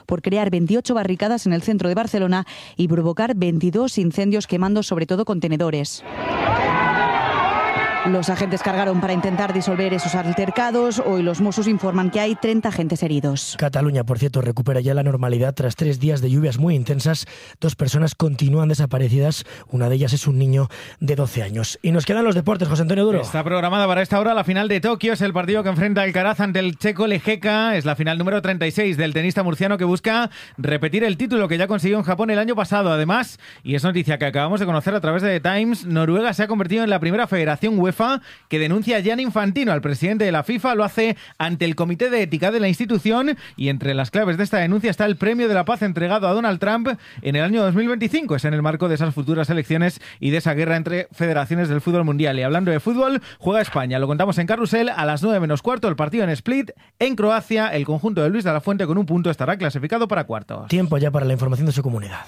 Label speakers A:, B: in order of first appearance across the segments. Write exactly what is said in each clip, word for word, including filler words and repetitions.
A: por crear veintiocho barricadas en el centro de Barcelona y provocar veintidós incendios quemando sobre todo contenedores. Los agentes cargaron para intentar disolver esos altercados. Hoy los Mossos informan que hay treinta agentes heridos.
B: Cataluña, por cierto, recupera ya la normalidad tras tres días de lluvias muy intensas. Dos personas continúan desaparecidas. Una de ellas es un niño de doce años. Y nos quedan los deportes, José Antonio Duro.
C: Está programada para esta hora la final de Tokio. Es el partido que enfrenta Alcaraz ante el checo Lejeka. Es la final número treinta y seis del tenista murciano que busca repetir el título que ya consiguió en Japón el año pasado. Además, y es noticia que acabamos de conocer a través de The Times, Noruega se ha convertido en la primera federación UEFA que denuncia a Gianni Infantino, al presidente de la FIFA. Lo hace ante el Comité de Ética de la institución, y entre las claves de esta denuncia está el premio de la paz entregado a Donald Trump en el año dos mil veinticinco. Es en el marco de esas futuras elecciones y de esa guerra entre federaciones del fútbol mundial. Y hablando de fútbol, juega España. Lo contamos en Carrusel a las nueve menos cuarto. El partido en Split, en Croacia. El conjunto de Luis de la Fuente con un punto estará clasificado para cuartos.
B: Tiempo ya para la información de su comunidad.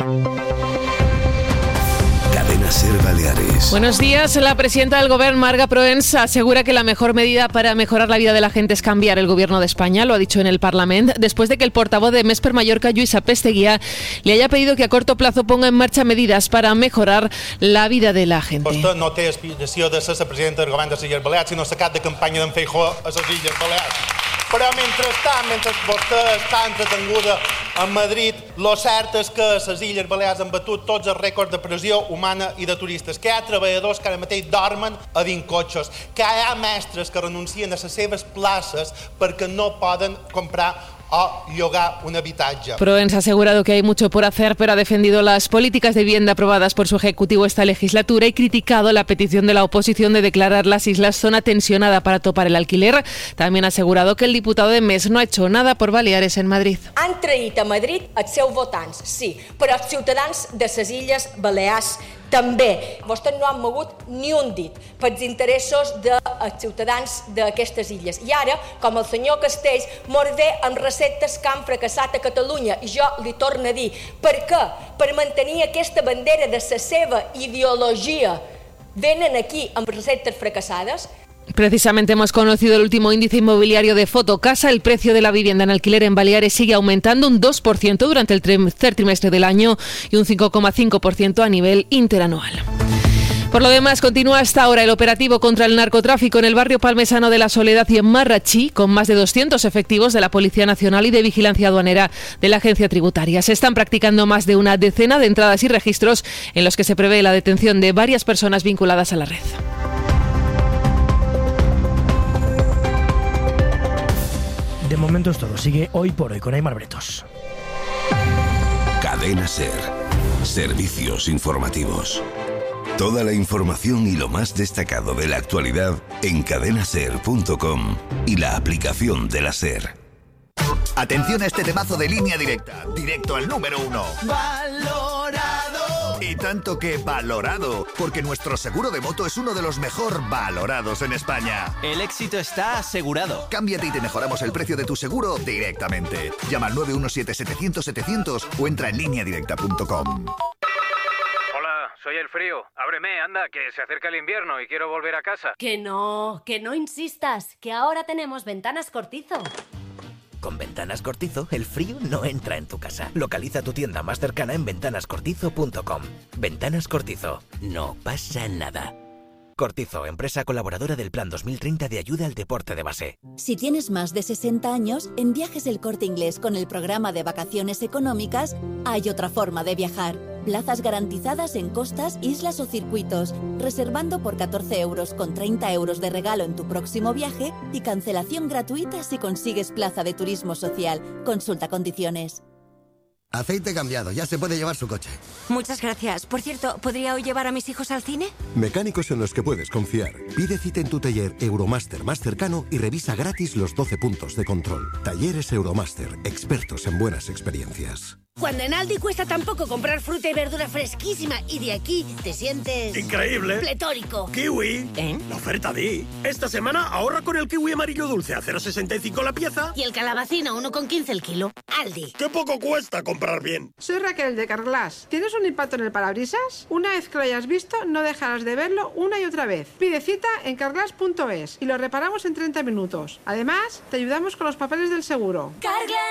D: Cadena Ser Baleares.
E: Buenos días. La presidenta del Gobierno, Marga Proens, asegura que la mejor medida para mejorar la vida de la gente es cambiar el Gobierno de España. Lo ha dicho en el Parlamento, después de que el portavoz de Més per Mallorca, Lluís Apesteguía, le haya pedido que a corto plazo ponga en marcha medidas para mejorar la vida de la gente.
F: Vostè no té aspiració de ser la presidenta del Govern de les Illes Balears, sinó la cap de campanya d'en Feijóo a les Illes Balears. Però mentrestant, mentre vostè està entretenguda a Madrid, lo cert és que a les Illes Balears han batut tots els rècords de pressió humana i de turistes, que hi ha treballadors que ara mateix dormen a dins cotxes, que hi ha mestres que renuncien a les seves places perquè no poden comprar o llogar un habitatge.
E: Proens ha asegurado que hay mucho por hacer, pero ha defendido las políticas de vivienda aprobadas por su ejecutivo esta legislatura y criticado la petición de la oposición de declarar las islas zona tensionada para topar el alquiler. También ha asegurado que el diputado de Més no ha hecho nada por Baleares en Madrid.
G: Han traït a Madrid els seus votants, sí, però els ciutadans de les Illes Balears també. Vostès no han mogut ni un dit pels interessos dels ciutadans d'aquestes illes. I ara, com el senyor Castells, mos ve amb receptes que han fracassat a Catalunya. I jo li torno a dir, per què? Per mantenir aquesta bandera de la seva ideologia. Venen aquí amb receptes fracassades?
E: Precisamente hemos conocido el último índice inmobiliario de Fotocasa. El precio de la vivienda en alquiler en Baleares sigue aumentando un dos por ciento durante el tercer trimestre del año y un cinco coma cinco por ciento a nivel interanual. Por lo demás, continúa hasta ahora el operativo contra el narcotráfico en el barrio palmesano de La Soledad y en Marratxí, con más de doscientos efectivos de la Policía Nacional y de Vigilancia Aduanera de la Agencia Tributaria. Se están practicando más de una decena de entradas y registros en los que se prevé la detención de varias personas vinculadas a la red.
B: De momento es todo. Sigue Hoy por Hoy con Aimar Bretos.
D: Cadena Ser. Servicios informativos. Toda la información y lo más destacado de la actualidad en cadena ser punto com y la aplicación de la Ser.
H: Atención a este temazo de Línea Directa, directo al número uno.
I: Valorado.
H: Y tanto que valorado, porque nuestro seguro de moto es uno de los mejor valorados en España.
I: El éxito está asegurado.
H: Cámbiate y te mejoramos el precio de tu seguro directamente. Llama al nueve uno siete setecientos setecientos o entra en línea directa punto com.
J: Soy el frío. Ábreme, anda, que se acerca el invierno y quiero volver a casa.
K: Que no, que no insistas, que ahora tenemos Ventanas Cortizo.
L: Con Ventanas Cortizo, el frío no entra en tu casa. Localiza tu tienda más cercana en ventanas cortizo punto com. Ventanas Cortizo. No pasa nada. Cortizo, empresa colaboradora del Plan dos mil treinta de ayuda al deporte de base.
M: Si tienes más de sesenta años, en Viajes El Corte Inglés con el programa de vacaciones económicas, hay otra forma de viajar. Plazas garantizadas en costas, islas o circuitos, reservando por catorce euros con treinta euros de regalo en tu próximo viaje y cancelación gratuita si consigues plaza de turismo social. Consulta condiciones.
N: Aceite cambiado, ya se puede llevar su coche.
O: Muchas gracias. Por cierto, ¿podría hoy llevar a mis hijos al cine?
P: Mecánicos en los que puedes confiar. Pide cita en tu taller Euromaster más cercano y revisa gratis los doce puntos de control. Talleres Euromaster, expertos en buenas experiencias.
Q: Cuando en Aldi cuesta tan poco comprar fruta y verdura fresquísima y de aquí te sientes...
R: ¡increíble!
Q: ¡Pletórico!
R: ¡Kiwi!
Q: ¿Eh?
R: La oferta Di. Esta semana ahorra con el kiwi amarillo dulce a cero coma sesenta y cinco la pieza.
Q: Y el calabacín a uno con quince el kilo. Aldi.
R: ¡Qué poco cuesta comprar bien!
S: Soy Raquel de Carglass. ¿Tienes un impacto en el parabrisas? Una vez que lo hayas visto, no dejarás de verlo una y otra vez. Pide cita en carglass punto es y lo reparamos en treinta minutos. Además, te ayudamos con los papeles del seguro.
K: Carglass